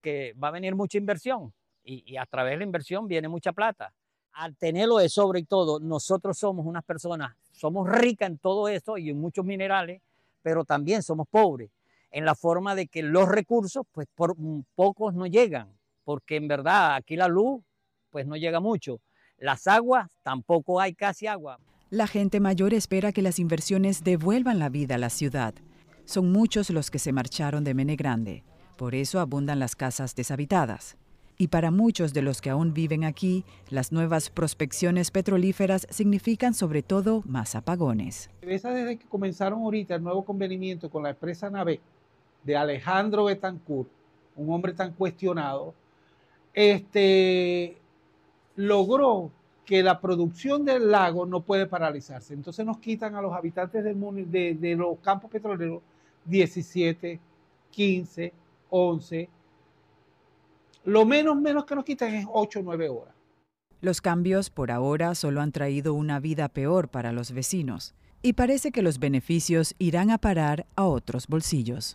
que va a venir mucha inversión y a través de la inversión viene mucha plata. Al tenerlo de sobre y todo, nosotros somos unas personas, somos ricas en todo esto y en muchos minerales, pero también somos pobres en la forma de que los recursos, pues por pocos no llegan, porque en verdad aquí la luz, pues no llega mucho. Las aguas, tampoco hay casi agua. La gente mayor espera que las inversiones devuelvan la vida a la ciudad. Son muchos los que se marcharon de Mene Grande, por eso abundan las casas deshabitadas. Y para muchos de los que aún viven aquí, las nuevas prospecciones petrolíferas significan sobre todo más apagones. Desde que comenzaron ahorita el nuevo convenimiento con la empresa Navec de Alejandro Betancourt, un hombre tan cuestionado, logró que la producción del lago no puede paralizarse. Entonces nos quitan a los habitantes del mundo, de los campos petroleros 17, 15, 11. Lo menos que nos quitan es 8 o 9 horas. Los cambios por ahora solo han traído una vida peor para los vecinos y parece que los beneficios irán a parar a otros bolsillos.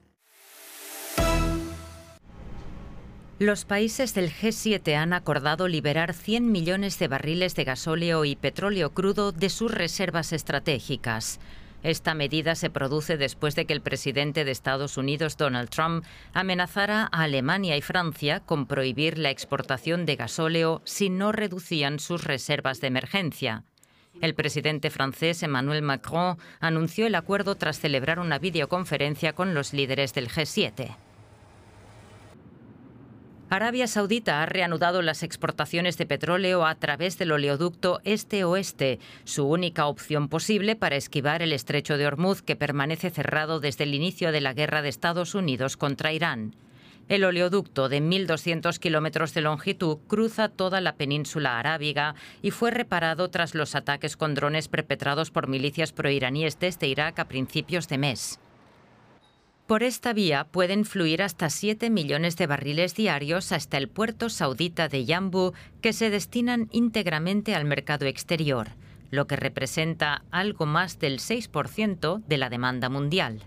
Los países del G7 han acordado liberar 100 millones de barriles de gasóleo y petróleo crudo de sus reservas estratégicas. Esta medida se produce después de que el presidente de Estados Unidos, Donald Trump, amenazara a Alemania y Francia con prohibir la exportación de gasóleo si no reducían sus reservas de emergencia. El presidente francés, Emmanuel Macron, anunció el acuerdo tras celebrar una videoconferencia con los líderes del G7. Arabia Saudita ha reanudado las exportaciones de petróleo a través del oleoducto este-oeste, su única opción posible para esquivar el estrecho de Hormuz, que permanece cerrado desde el inicio de la guerra de Estados Unidos contra Irán. El oleoducto, de 1.200 kilómetros de longitud, cruza toda la península arábiga y fue reparado tras los ataques con drones perpetrados por milicias proiraníes desde Irak a principios de mes. Por esta vía pueden fluir hasta 7 millones de barriles diarios hasta el puerto saudita de Yanbu, que se destinan íntegramente al mercado exterior, lo que representa algo más del 6% de la demanda mundial.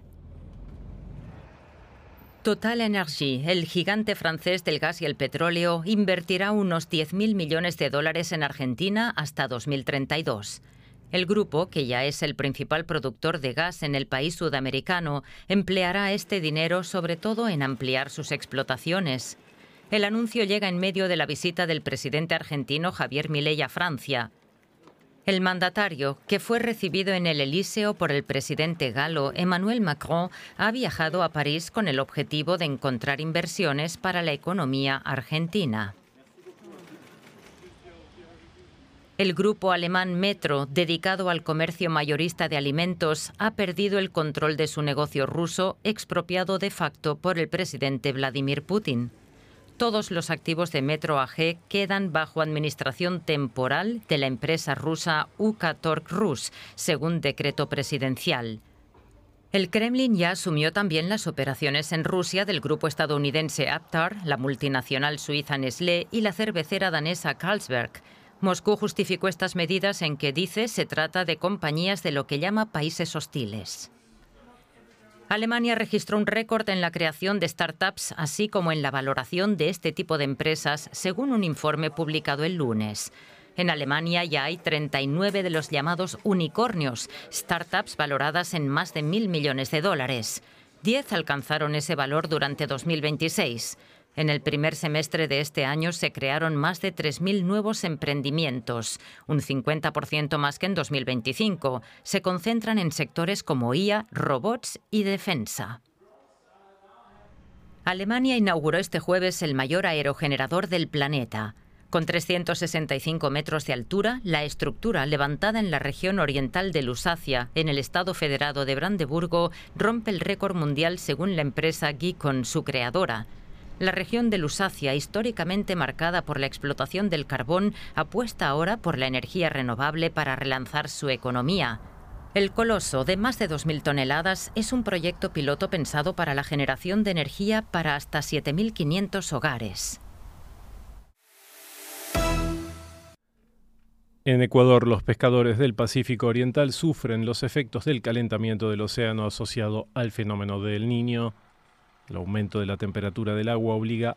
Total Energy, el gigante francés del gas y el petróleo, invertirá unos 10.000 millones de dólares en Argentina hasta 2032. El grupo, que ya es el principal productor de gas en el país sudamericano, empleará este dinero sobre todo en ampliar sus explotaciones. El anuncio llega en medio de la visita del presidente argentino Javier Milei a Francia. El mandatario, que fue recibido en el Elíseo por el presidente galo Emmanuel Macron, ha viajado a París con el objetivo de encontrar inversiones para la economía argentina. El grupo alemán Metro, dedicado al comercio mayorista de alimentos, ha perdido el control de su negocio ruso, expropiado de facto por el presidente Vladimir Putin. Todos los activos de Metro AG quedan bajo administración temporal de la empresa rusa Ukrtorg Rus, según decreto presidencial. El Kremlin ya asumió también las operaciones en Rusia del grupo estadounidense Aptar, la multinacional suiza Nestlé y la cervecera danesa Carlsberg. Moscú justificó estas medidas en que dice se trata de compañías de lo que llama países hostiles. Alemania registró un récord en la creación de startups, así como en la valoración de este tipo de empresas, según un informe publicado el lunes. En Alemania ya hay 39 de los llamados unicornios, startups valoradas en más de 1.000 millones de dólares. 10 alcanzaron ese valor durante 2026. En el primer semestre de este año se crearon más de 3.000 nuevos emprendimientos, un 50% más que en 2025. Se concentran en sectores como IA, robots y defensa. Alemania inauguró este jueves el mayor aerogenerador del planeta. Con 365 metros de altura, la estructura, levantada en la región oriental de Lusacia, en el estado federado de Brandeburgo, rompe el récord mundial según la empresa Gicon, su creadora. La región de Lusacia, históricamente marcada por la explotación del carbón, apuesta ahora por la energía renovable para relanzar su economía. El coloso, de más de 2.000 toneladas, es un proyecto piloto pensado para la generación de energía para hasta 7.500 hogares. En Ecuador, los pescadores del Pacífico Oriental sufren los efectos del calentamiento del océano asociado al fenómeno del Niño. El aumento de la temperatura del agua obliga